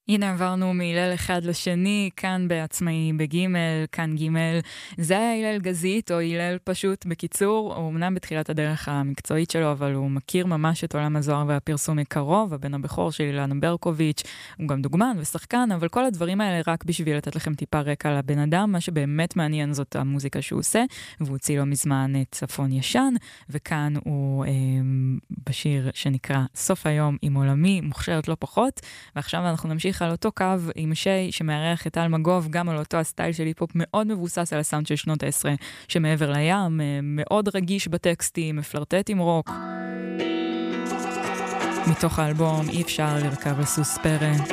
הנה עברנו מהילל אחד לשני, כאן בעצמאי בגימל, כאן גימל. זה היה הלל גזית או הלל פשוט. בקיצור, הוא אמנם בתחילת הדרך המקצועית שלו, אבל הוא מכיר ממש את עולם הזוהר והפרסום מקרוב. הבן הבכור של אילנה ברקוביץ', הוא גם דוגמן ושחקן, אבל כל הדברים האלה רק בשביל לתת לכם טיפה רקע לבן אדם. מה שבאמת מעניין זאת המוזיקה שהוא עושה, והוא הוציא לו מזמן צפון ישן, וכאן הוא בשיר שנקרא סוף היום עם עולמי, מוכשרת לא פחות. ועכשיו אנחנו נמשיך על אותו קו עם שי שמארח את אלמגוב, גם על אותו הסטייל של היפ-הופ מאוד מבוסס על הסאונד של שנות ה-10 שמעבר לים, מאוד רגיש בטקסטים, מפלרטט עם רוק. מתוך האלבום אי אפשר לרכב על סוס פרא.